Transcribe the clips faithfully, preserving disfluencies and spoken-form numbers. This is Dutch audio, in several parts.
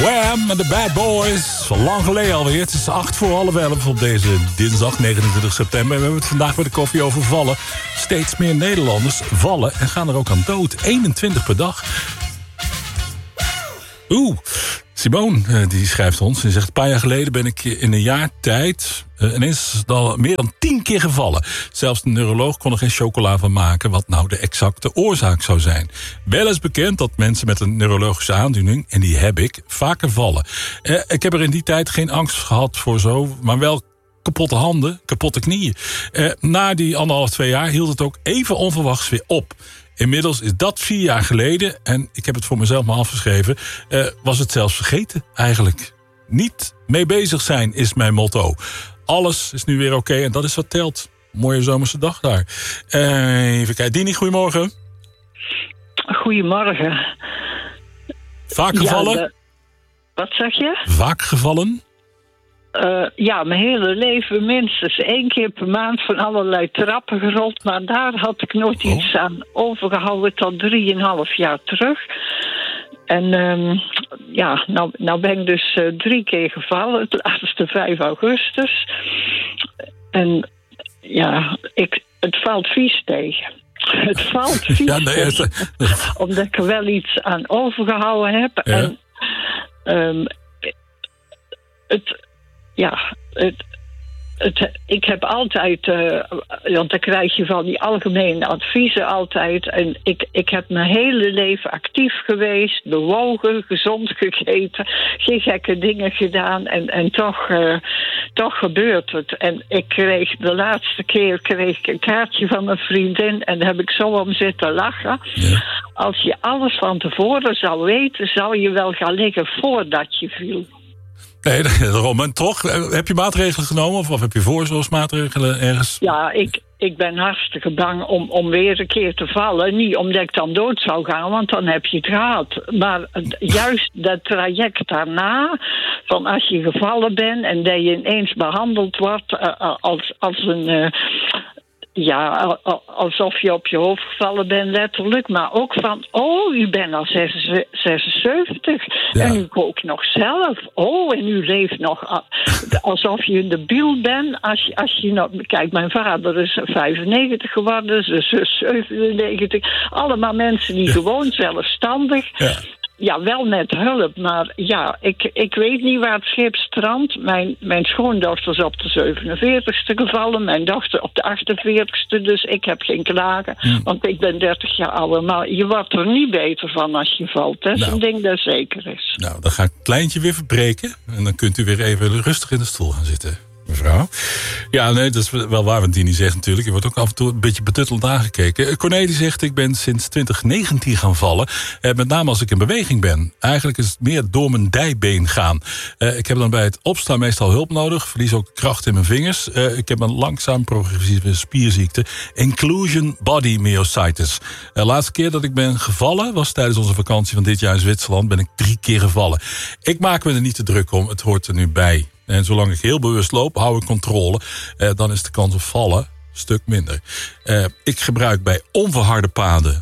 Wham en de Bad Boys. Van lang geleden alweer. Het is acht voor half elf op deze dinsdag negenentwintig september. We hebben het vandaag bij de koffie over vallen. Steeds meer Nederlanders vallen en gaan er ook aan dood. eenentwintig per dag. Oeh, Simone die schrijft ons en zegt... een paar jaar geleden ben ik in een jaar tijd... Uh, ineens al meer dan tien keer gevallen. Zelfs de neuroloog kon er geen chocola van maken... wat nou de exacte oorzaak zou zijn. Wel is bekend dat mensen met een neurologische aandoening... en die heb ik, vaker vallen. Uh, ik heb er in die tijd geen angst gehad voor zo... maar wel kapotte handen, kapotte knieën. Uh, na die anderhalf, twee jaar hield het ook even onverwachts weer op... Inmiddels is dat vier jaar geleden... en ik heb het voor mezelf maar afgeschreven... Uh, was het zelfs vergeten eigenlijk. Niet mee bezig zijn is mijn motto. Alles is nu weer oké okay, en dat is wat telt. Mooie zomerse dag daar. Uh, even kijken. Dini, goedemorgen. Goedemorgen. Vaak gevallen? Ja, de... Wat zeg je? Vaak gevallen? Uh, ja, mijn hele leven minstens één keer per maand van allerlei trappen gerold. Maar daar had ik nooit oh. iets aan overgehouden tot drieënhalf jaar terug. En um, ja, nou, nou ben ik dus uh, drie keer gevallen. Het laatste vijf augustus. En ja, ik, het valt vies tegen. Het valt vies ja, nee, tegen. Het... Omdat ik er wel iets aan overgehouden heb. Ja. En um, het... Ja, het, het, ik heb altijd, uh, want dan krijg je van die algemene adviezen altijd. En ik, ik heb mijn hele leven actief geweest, bewogen, gezond gegeten, geen gekke dingen gedaan. En, en toch, uh, toch gebeurt het. En ik kreeg de laatste keer kreeg ik een kaartje van mijn vriendin en daar heb ik zo om zitten lachen. Ja. Als je alles van tevoren zou weten, zou je wel gaan liggen voordat je viel. Nee, daarom. En toch, heb je maatregelen genomen? Of, of heb je voorzorgsmaatregelen ergens? Ja, ik, ik ben hartstikke bang om, om weer een keer te vallen. Niet omdat ik dan dood zou gaan, want dan heb je het gehad. Maar juist dat traject daarna, van als je gevallen bent... en dat je ineens behandeld wordt uh, als, als een... Uh, Ja, alsof je op je hoofd gevallen bent, letterlijk. Maar ook van, oh, u bent al zesenzeventig. Ja. En u kookt nog zelf. Oh, en u leeft nog alsof je in de biel bent. Als je, als je nog, kijk, mijn vader is vijfennegentig geworden, zijn zus zevenennegentig. Allemaal mensen die ja. gewoon zelfstandig... Ja. Ja, wel met hulp, maar ja, ik, ik weet niet waar het schip strandt. Mijn, mijn schoondochter is op de zevenenveertigste gevallen, mijn dochter op de achtenveertigste, dus ik heb geen klagen, hmm. want ik ben dertig jaar ouder. Maar je wordt er niet beter van als je valt, dat is nou, een ding dat zeker is. Nou, dan ga ik het kleintje weer verbreken en dan kunt u weer even rustig in de stoel gaan zitten. Mevrouw? Ja, nee, dat is wel waar wat Dini zegt natuurlijk. Je wordt ook af en toe een beetje betuttelend aangekeken. Corné zegt, ik ben sinds twintig negentien gaan vallen. Eh, met name als ik in beweging ben. Eigenlijk is het meer door mijn dijbeen gaan. Eh, ik heb dan bij het opstaan meestal hulp nodig. Verlies ook kracht in mijn vingers. Eh, ik heb een langzaam progressieve spierziekte. Inclusion body myositis. De uh, laatste keer dat ik ben gevallen was tijdens onze vakantie van dit jaar in Zwitserland. Ben ik drie keer gevallen. Ik maak me er niet te druk om. Het hoort er nu bij. En zolang ik heel bewust loop, hou ik controle. Eh, dan is de kans op vallen een stuk minder. Eh, ik gebruik bij onverharde paden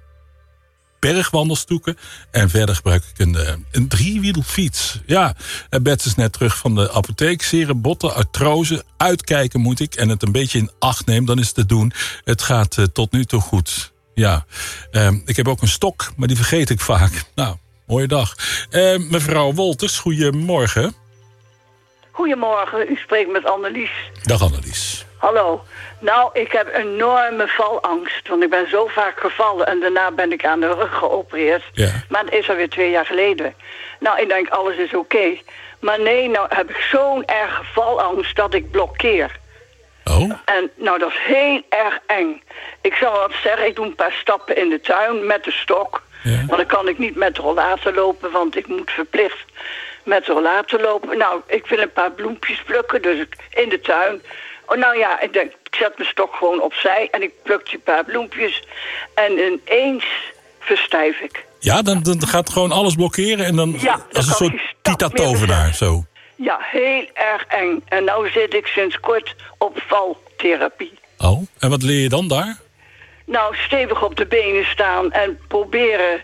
bergwandelstoeken. En verder gebruik ik een, een driewiedelfiets. Ja, Bets is net terug van de apotheek. Zere botten, artrose. Uitkijken moet ik. En het een beetje in acht neem, dan is het te doen. Het gaat uh, tot nu toe goed. Ja, uh, ik heb ook een stok, maar die vergeet ik vaak. Nou, mooie dag. Uh, mevrouw Wolters, goedemorgen. Goedemorgen, u spreekt met Annelies. Dag Annelies. Hallo. Nou, ik heb enorme valangst, want ik ben zo vaak gevallen en daarna ben ik aan de rug geopereerd. Ja. Maar dat is alweer twee jaar geleden. Nou, ik denk alles is oké. Okay. Maar nee, nou heb ik zo'n erge valangst dat ik blokkeer. Oh? En nou, dat is heel erg eng. Ik zal wat zeggen, ik doe een paar stappen in de tuin met de stok. Ja. Maar dan kan ik niet met de rollator lopen, want ik moet verplicht met de rollator lopen. Nou, ik wil een paar bloempjes plukken, dus in de tuin. Oh, nou ja, ik denk, ik zet mijn stok gewoon opzij en ik pluk die paar bloempjes. En ineens verstijf ik. Ja, dan, dan gaat gewoon alles blokkeren en dan ja, als een soort tita-tovenaar, zo. Ja, heel erg eng. En nou zit ik sinds kort op valtherapie. Oh, en wat leer je dan daar? Nou, stevig op de benen staan en proberen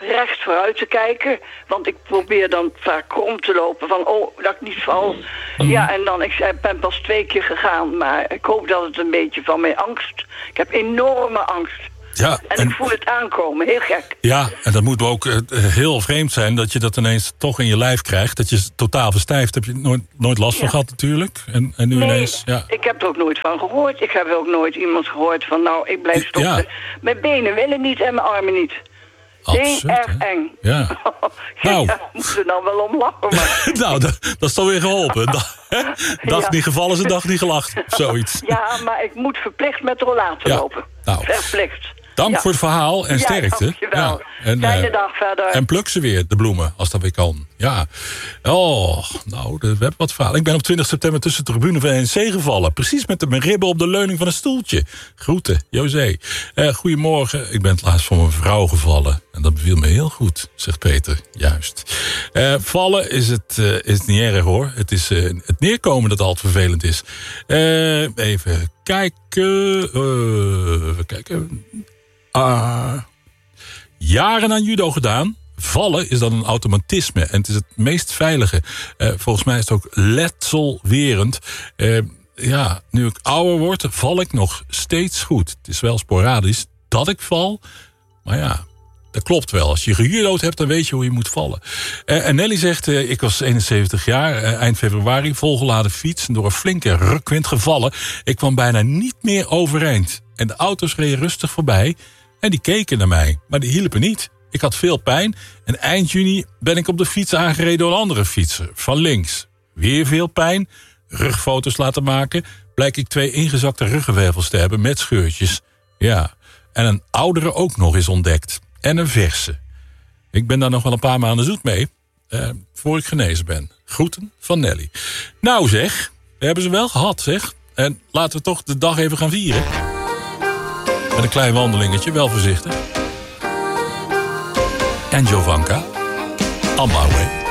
recht vooruit te kijken. Want ik probeer dan vaak krom te lopen van, oh, dat ik niet val. Mm. Ja, en dan, ik ben pas twee keer gegaan. Maar ik hoop dat het een beetje van mijn angst. Ik heb enorme angst. Ja, en, en ik voel het aankomen, heel gek. Ja, en dat moet ook uh, heel vreemd zijn dat je dat ineens toch in je lijf krijgt. Dat je totaal verstijft. Heb je nooit, nooit last ja. van gehad natuurlijk. En, en nu nee, ineens, ja. ik heb er ook nooit van gehoord. Ik heb ook nooit iemand gehoord van, nou, ik blijf stoppen. Ja. Mijn benen willen niet en mijn armen niet. Heel erg eng. Ja. Nou. Ja, moet er dan wel om lachen. Maar... nou, dat, dat is toch weer geholpen. Dag, dag ja. niet gevallen is een dag niet gelachen. Of zoiets. Ja, maar ik moet verplicht met rollator ja. lopen. Nou. Verplicht. Dank ja. voor het verhaal en ja, sterkte. Dankjewel. Ja, en, Fijne uh, dag verder. En pluk ze weer, de bloemen, als dat weer kan. Ja. Oh, nou, we hebben wat verhaal. Ik ben op twintig september tussen de tribune van N C gevallen. Precies met de, mijn ribben op de leuning van een stoeltje. Groeten, José. Uh, goedemorgen, ik ben het laatst van mijn vrouw gevallen. En dat beviel me heel goed, zegt Peter. Juist. Uh, vallen is het, uh, is het niet erg, hoor. Het is uh, het neerkomen dat altijd vervelend is. Uh, even kijken. Uh, even kijken. Uh, jaren aan judo gedaan. Vallen is dan een automatisme. En het is het meest veilige. Uh, volgens mij is het ook letselwerend. Uh, ja, nu ik ouder word, val ik nog steeds goed. Het is wel sporadisch dat ik val. Maar ja, dat klopt wel. Als je gejudo'd hebt, dan weet je hoe je moet vallen. Uh, en Nelly zegt, uh, ik was eenenzeventig jaar, uh, eind februari, volgeladen fiets en door een flinke rukwind gevallen. Ik kwam bijna niet meer overeind. En de auto's reden rustig voorbij. En die keken naar mij, maar die hielpen niet. Ik had veel pijn en eind juni ben ik op de fiets aangereden door een andere fietser. Van links. Weer veel pijn. Rugfoto's laten maken. Blijk ik twee ingezakte ruggenwervels te hebben met scheurtjes. Ja, en een oudere ook nog is ontdekt. En een verse. Ik ben daar nog wel een paar maanden zoet mee. Uh, voor ik genezen ben. Groeten van Nelly. Nou zeg, we hebben ze wel gehad zeg. En laten we toch de dag even gaan vieren. Met een klein wandelingetje, wel voorzichtig. En Jovanka, on my way.